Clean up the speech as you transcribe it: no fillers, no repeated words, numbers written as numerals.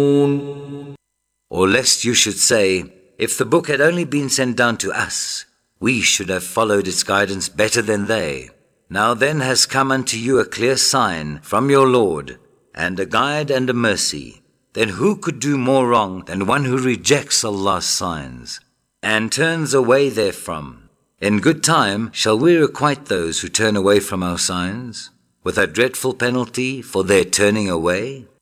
Or lest you should say, if the book had only been sent down to us, we should have followed its guidance better than they. Now then has come unto you a clear sign from your Lord, and a guide and a mercy. Then who could do more wrong than one who rejects Allah's signs and turns away therefrom? In good time shall we requite those who turn away from our signs, with a dreadful penalty for their turning away.